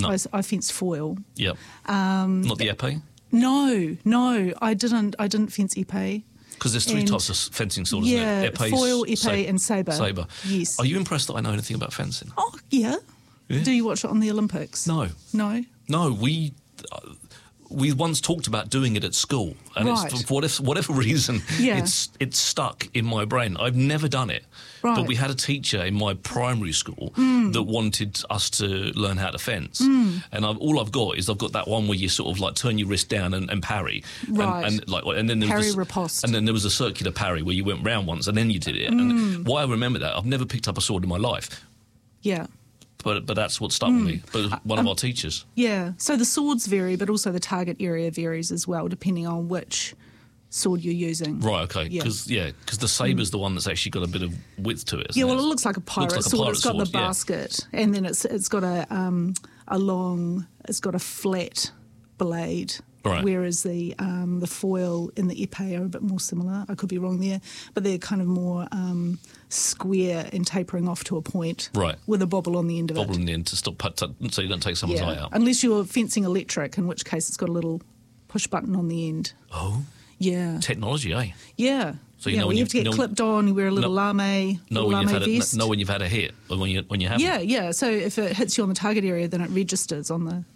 No. I fenced foil. Yep. Not the épée? No, I didn't fence épée. Because there's three types of fencing swords, isn't Yeah, there? Épée, foil, épée and sabre. Sabre. Yes. Are you impressed that I know anything about fencing? Oh, yeah. Do you watch it on the Olympics? No. No? No, we once talked about doing it at school, and Right. it's for whatever reason, Yeah. it's stuck in my brain. I've never done it, Right. but we had a teacher in my primary school that wanted us to learn how to fence, and all I've got that one where you sort of like turn your wrist down and parry, Right. and then there Parry, was riposte. and then there was a circular parry where you went round once and then you did it. And why I remember that, I've never picked up a sword in my life, Yeah. but that's what stuck with me. But one of our teachers. Yeah. So the swords vary, but also the target area varies as well, depending on which sword you're using. Right, okay. Yeah. Because the sabre's the one that's actually got a bit of width to it, isn't Yeah, well, it? it looks like a pirate Looks like a sword. pirate It's got sword, the yeah. basket, and then it's got it's got a flat blade. Right. Whereas the foil and the épée are a bit more similar. I could be wrong there, but they're kind of more square and tapering off to a point. Right. With a bobble on the end of Bobble it. in the end to stop, so you don't take someone's eye out. Unless you're fencing electric, in which case it's got a little push button on the end. Oh, Yeah. technology, eh? Yeah. So you yeah, know well, when you have to you get know- clipped on, you wear a little lame vest. Know when you've had a hit, or when you haven't. Yeah. So if it hits you on the target area, then it registers on the,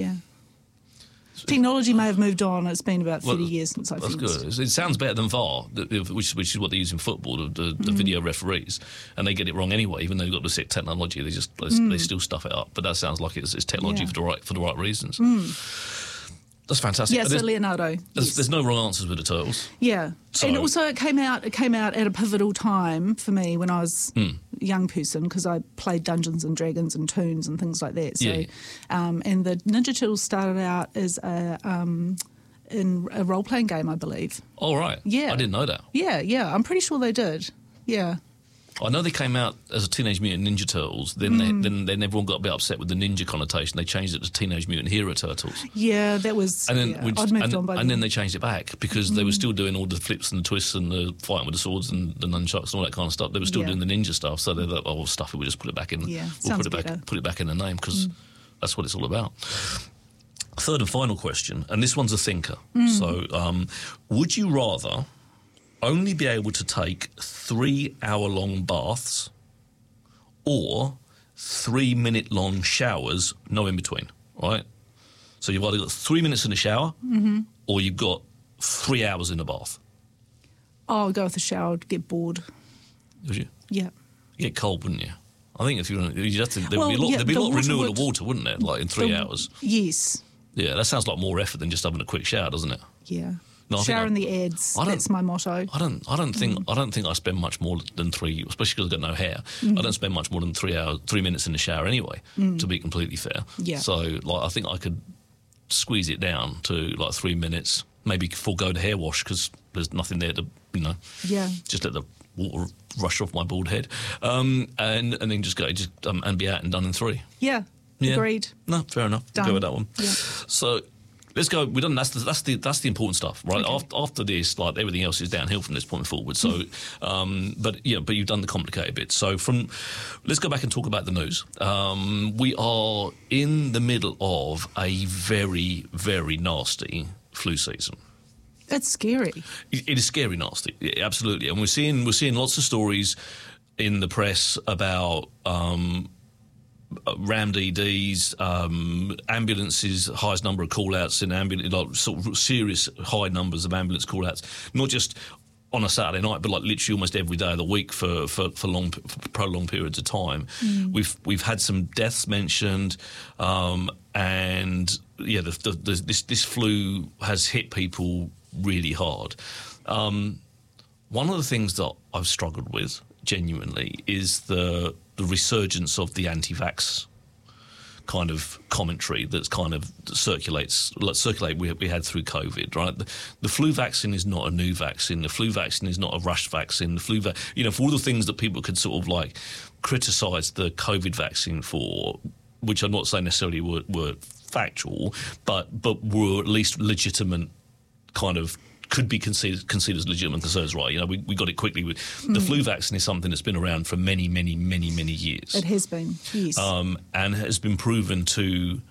Technology may have moved on. It's been about 30 years since I That's fenced. good. It sounds better than VAR, which is what they use in football, the video referees, and they get it wrong anyway. Even though they've got the set technology, they still stuff it up. But that sounds like it's technology Yeah. for the right reasons. That's fantastic. Yeah, so Leonardo. There's no wrong answers with the turtles. Yeah, So- and also it came out at a pivotal time for me when I was a young person, because I played Dungeons and Dragons and Toons and things like that. So, Yeah. And the Ninja Turtles started out as in a role playing game, I believe. All right. Yeah. I didn't know that. Yeah, I'm pretty sure they did. Yeah. I know they came out as a Teenage Mutant Ninja Turtles. Then everyone got a bit upset with the ninja connotation. They changed it to Teenage Mutant Hero Turtles. Yeah, that was. And then I'd moved on by and then they changed it back because they were still doing all the flips and the twists and the fighting with the swords and the nunchucks and all that kind of stuff. They were still Yeah. doing the ninja stuff. So they thought, oh, we'll stuff it. We'll just put it back in. Yeah, we'll sounds put better. it back in the name because that's what it's all about. Third and final question, and this one's a thinker. So, would you rather only be able to take 3-hour-long baths or 3-minute-long showers, no in between, right? So you've either got 3 minutes in the shower or you've got 3 hours in the bath. Oh, I'll go with the shower. I'd get bored. Would you? Yeah. You get cold, wouldn't you? I think if you'd have to, there'd Well, be a lot, yeah, there'd be a the lot of water renewal would- of water, wouldn't there? Like in 3 hours. Yes. Yeah, that sounds like more effort than just having a quick shower, doesn't it? Yeah. No, I think Shower I- in the ads. I don't- That's my motto. I don't think I spend much more than 3, especially because I've got no hair. I don't spend much more than 3 minutes in the shower anyway. To be completely fair. Yeah. So I think I could squeeze it down to like 3 minutes. Maybe forego the hair wash because there's nothing there to Yeah. just let the water rush off my bald head, and then just and be out and done in 3. Yeah. Yeah. Agreed. No, fair enough. Done. Go with that one. Yeah. So let's go. We're done. That's the important stuff, right? Okay. After this, like everything else is downhill from this point forward. So, but you've done the complicated bit. So let's go back and talk about the news. We are in the middle of a very, very nasty flu season. It's scary. It is scary, nasty, yeah, absolutely. And we're seeing lots of stories in the press about RAMDDs, ambulances, highest number of call-outs in ambulance, like sort of serious high numbers of ambulance call-outs, not just on a Saturday night, but like literally almost every day of the week for prolonged periods of time. We've had some deaths mentioned, and yeah, this flu has hit people really hard. One of the things that I've struggled with genuinely is the resurgence of the anti-vax kind of commentary that's kind of circulate we had through COVID, right? The flu vaccine is not a new vaccine. The flu vaccine is not a rush vaccine. The for all the things that people could sort of like criticise the COVID vaccine for, which I'm not saying necessarily were factual, but were at least legitimate kind of could be considered as legitimate concerns, right? We got it quickly. The flu vaccine is something that's been around for many, many, many, many years. It has been, yes. And has been proven to